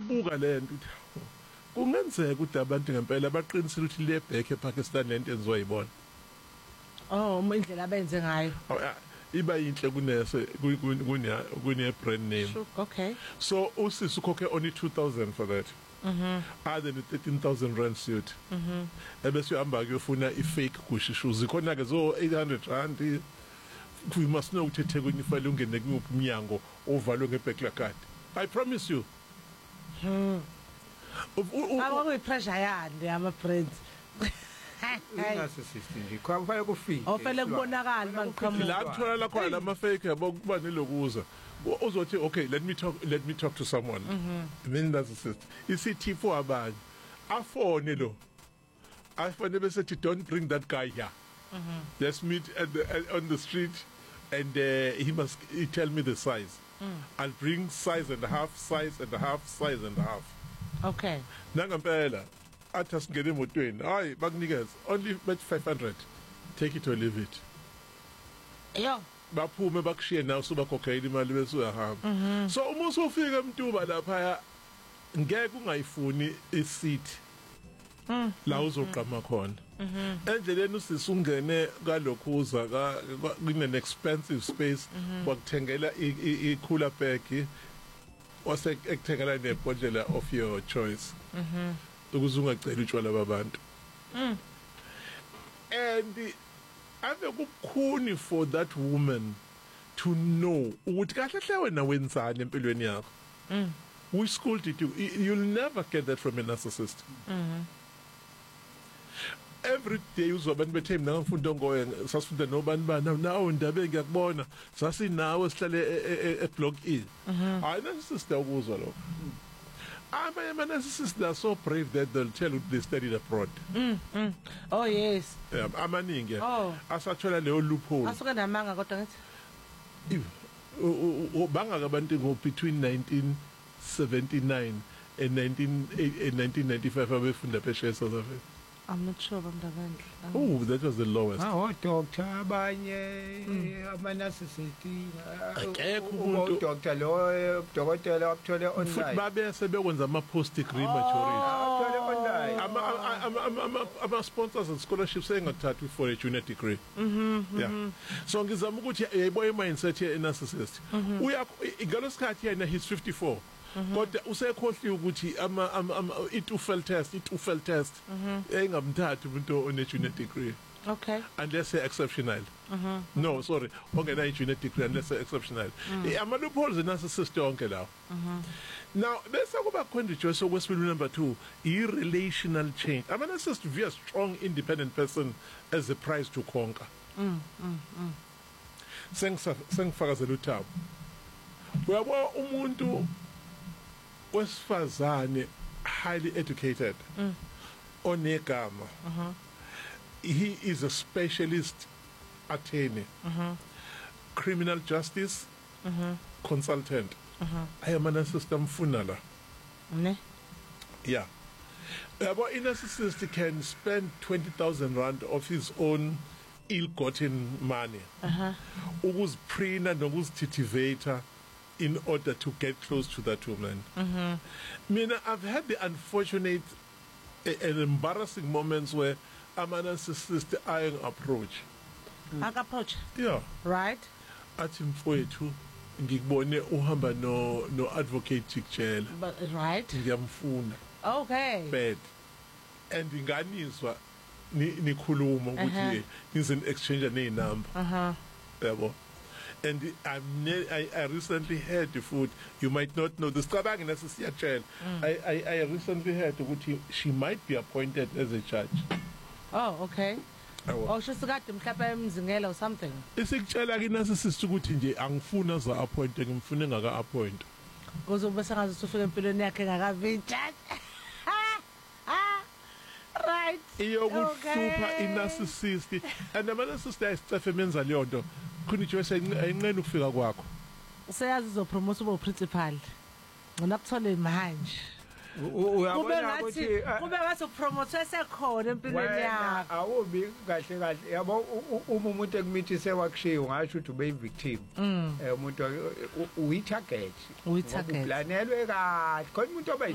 ubuka lento uthi kungenzeka ukuthi abantu ngempela baqinisile ukuthi le back ePakistan lento enziwa yibona. Oh, indlela abenze ngayo. Iba yinhle kunese kune brand name. Sure, okay. So usisi ukhokhe only 2,000 for that. Other than 13,000 rand suit. Ebese uhamba kuyofuna i-fake Gucci shoes. Ikhona ke zo 800 rand. We must know ukuthi eThekwini ifile ungene kumuphi umnyango ovalwe ngeBacklacard. I promise you. Awu pressure yande ama friends. Ingasisti nje kufanele kufike. Ofele kubonakala mangiqhamuka. La kuthola la khona ama fake yabo kuba nelokuza. Uzothi okay, let me talk to someone. Then that's assist. Isithi for abanye. Afone lo. Afone bese don't bring that guy here. Let's meet on the street and he tell me the size. I'll bring size and a half, size and a half, size and a half. Okay. Nangampela athi asingene emotweni hayi bakunikeza only bet 500 take it or leave it. Yo Baphume bakushiye nawe subakhokha imali bese uyahamba. So uma usufika eMtuba lapha ngeke ungayifuni iseat la uzoqama khona. Endleleni usisungene kalokhuza kune expensive space wakuthengela i-cooler bag wase ekuthengela nebhodlela of your choice. Ukuze ungacela utshwala babantu. And ave kukhuni for that woman to know ukuthi kahle hle wena wenzani empilweni yakho. Which school did you? You'll never get that from a narcissist. Every day uzobantu bethe mina ngifunda ngoye sasifunda nobani bana nawo ndabe ngiyakubona sasinawe sihlale eblock E. Hayi narcissist ukuzwa lokho. Ama narcissists are so brave that they'll tell you they studied abroad. Oh yes. Yeah, amaningi. Oh. Asathola leyo loophole. Asuke namanga kodwa ngathi. Banga abantu ngo between 1979 and 1995 abefunda phesheya South Africa. I'm not sure bamndabandla. Oh, that was the lowest. Doctor abanye ama-narcissist. Akekho umuntu doctor lo dokotela wakuthole online. Futhi babe sebekwenza ama-post degree maturity. Wakuthole online. Ama sponsors and scholarships engathathwi for a junior degree. Yeah. So ngizama ukuthi yayibo mindset ye narcissist. Igalo sikhathi yena he's 54. Kodwa usekhohliwe ukuthi i-TOEFL test engamthatha umuntu one junior degree. Okay. Unless exceptional. No, sorry. Ongena junior degree unless exceptional. Ama loopholes narcissist yonke lawo. Now, bese kuba khona rejoice okwesibili number 2, i-relational change. Ama narcissist view a strong independent person as a prize to conquer. Sengifakazela uThabo. Uyabo umuntu wesifazane highly educated onegama. He is a specialist attorney, criminal justice consultant. I am a narcissist mfunala. Yeah. But a narcissist can spend 20,000 rand of his own ill-gotten money. Ukuziphrina nokuzithitivate in order to get close to that woman. Mina, I've had the unfortunate and embarrassing moments where I'm a narcissist eyeing approach. Approach? Yeah. Right. Athi mfowethu ngikubone uhamba no advocate Jikjela. But right. Ngiyamfuna. Okay. Bad. And inganiswa nikhuluma ukuthi nize exchange nenumber. Yabo. And I recently heard the food. You might not know this. I recently heard that she might be appointed as a judge. Oh, okay. Oh, she's got them or something. Isikutshela ke narcissist ukuthi nje angifuna za appoint ngimfune ngaka appoint. Uzobese ngathi ufike empilweni yakhe ngakavi judge. Right. Iyokuhlupha i-narcissist and ama narcissist ayisicefe menza leyo nto. Kunijwese ayinqena ukufika kwakho. Useyazi uzopromote ube principal. Ngona kuthole manje. Uyabona ukuthi kube ngathi upromote sekhona empilweni yakho. Awubi kahle kahle. Yabo umuntu ekumithi sewakushiya ungasho ukuthi ube victim. Umuntu uyi target. Uplanelwe kahle. Khona umuntu oba